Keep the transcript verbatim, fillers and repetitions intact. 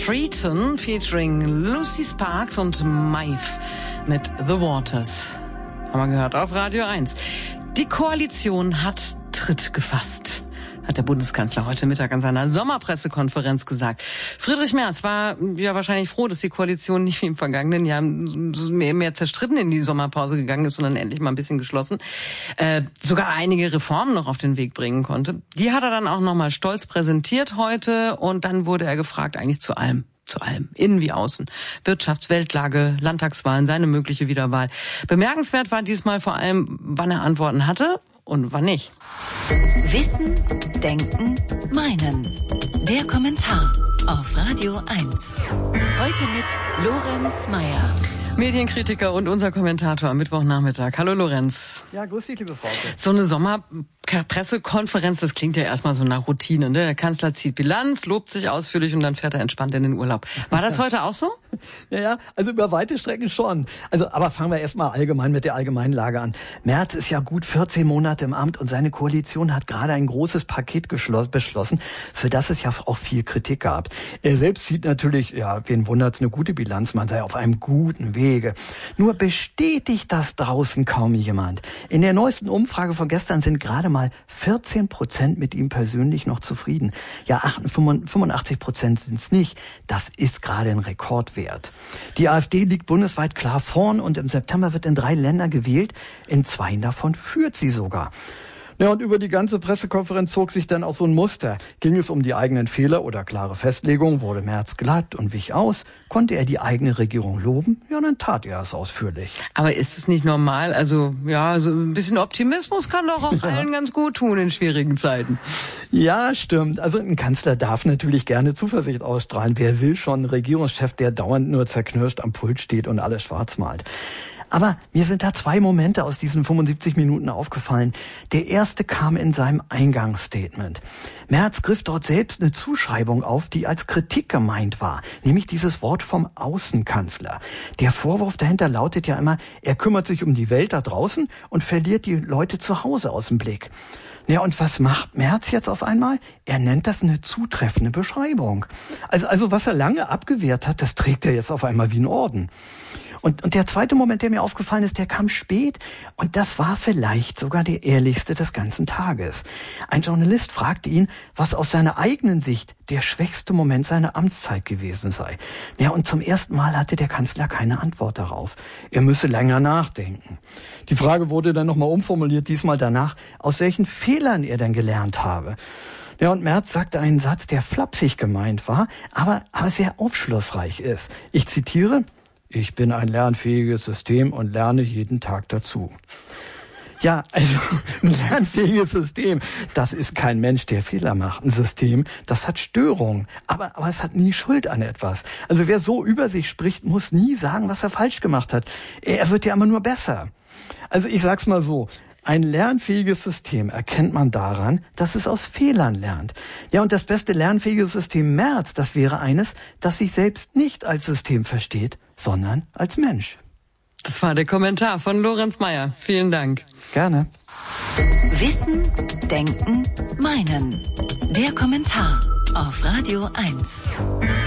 Streeton featuring Lucy Sparks und Maeve mit The Waters. Haben wir gehört auf Radio eins. Die Koalition hat Tritt gefasst, hat der Bundeskanzler heute Mittag an seiner Sommerpressekonferenz gesagt. Friedrich Merz war ja wahrscheinlich froh, dass die Koalition nicht wie im vergangenen Jahr mehr, mehr zerstritten in die Sommerpause gegangen ist, sondern endlich mal ein bisschen geschlossen. Äh, sogar einige Reformen noch auf den Weg bringen konnte. Die hat er dann auch nochmal stolz präsentiert heute und dann wurde er gefragt eigentlich zu allem. Zu allem, innen wie außen. Wirtschafts-, Weltlage, Landtagswahlen, seine mögliche Wiederwahl. Bemerkenswert war diesmal vor allem, wann er Antworten hatte und wann nicht. Wissen, Denken, Meinen. Der Kommentar auf Radio eins. Heute mit Lorenz Meyer. Medienkritiker und unser Kommentator am Mittwochnachmittag. Hallo Lorenz. Ja, grüß dich, liebe Frau. So eine Sommerpressekonferenz, das klingt ja erstmal so nach Routine. Ne? Der Kanzler zieht Bilanz, lobt sich ausführlich und dann fährt er entspannt in den Urlaub. War das heute auch so? Ja, ja, also über weite Strecken schon. Also, aber fangen wir erstmal allgemein mit der allgemeinen Lage an. Merz ist ja gut vierzehn Monate im Amt und seine Koalition hat gerade ein großes Paket beschlossen, für das es ja auch viel Kritik gab. Er selbst sieht natürlich, ja, wen wundert's, eine gute Bilanz, man sei auf einem guten Weg. Wege. Nur bestätigt das draußen kaum jemand. In der neuesten Umfrage von gestern sind gerade mal vierzehn Prozent mit ihm persönlich noch zufrieden. Ja, fünfundachtzig Prozent sind es nicht. Das ist gerade ein Rekordwert. Die AfD liegt bundesweit klar vorn und im September wird in drei Ländern gewählt. In zwei davon führt sie sogar. Ja, und über die ganze Pressekonferenz zog sich dann auch so ein Muster. Ging es um die eigenen Fehler oder klare Festlegungen, wurde Merz glatt und wich aus. Konnte er die eigene Regierung loben? Ja, dann tat er es ausführlich. Aber ist es nicht normal? Also, ja, so ein bisschen Optimismus kann doch auch ja. allen ganz gut tun in schwierigen Zeiten. Ja, stimmt. Also ein Kanzler darf natürlich gerne Zuversicht ausstrahlen. Wer will schon einen Regierungschef, der dauernd nur zerknirscht am Pult steht und alles schwarz malt? Aber mir sind da zwei Momente aus diesen fünfundsiebzig Minuten aufgefallen. Der erste kam in seinem Eingangsstatement. Merz griff dort selbst eine Zuschreibung auf, die als Kritik gemeint war, nämlich dieses Wort vom Außenkanzler. Der Vorwurf dahinter lautet ja immer, er kümmert sich um die Welt da draußen und verliert die Leute zu Hause aus dem Blick. Ja, und was macht Merz jetzt auf einmal? Er nennt das eine zutreffende Beschreibung. Also, also was er lange abgewehrt hat, das trägt er jetzt auf einmal wie ein Orden. Und, und der zweite Moment, der mir aufgefallen ist, der kam spät und das war vielleicht sogar der ehrlichste des ganzen Tages. Ein Journalist fragte ihn, was aus seiner eigenen Sicht der schwächste Moment seiner Amtszeit gewesen sei. Ja, und zum ersten Mal hatte der Kanzler keine Antwort darauf. Er müsse länger nachdenken. Die Frage wurde dann nochmal umformuliert, diesmal danach, aus welchen Fehlern er denn gelernt habe. Ja, und Merz sagte einen Satz, der flapsig gemeint war, aber, aber sehr aufschlussreich ist. Ich zitiere: Ich bin ein lernfähiges System und lerne jeden Tag dazu. Ja, also ein lernfähiges System, das ist kein Mensch, der Fehler macht. Ein System, das hat Störungen, aber, aber es hat nie Schuld an etwas. Also wer so über sich spricht, muss nie sagen, was er falsch gemacht hat. Er wird ja immer nur besser. Also ich sag's mal so, ein lernfähiges System erkennt man daran, dass es aus Fehlern lernt. Ja, und das beste lernfähige System Merz, das wäre eines, das sich selbst nicht als System versteht, sondern als Mensch. Das war der Kommentar von Lorenz Meyer. Vielen Dank. Gerne. Wissen, Denken, Meinen. Der Kommentar auf Radio eins.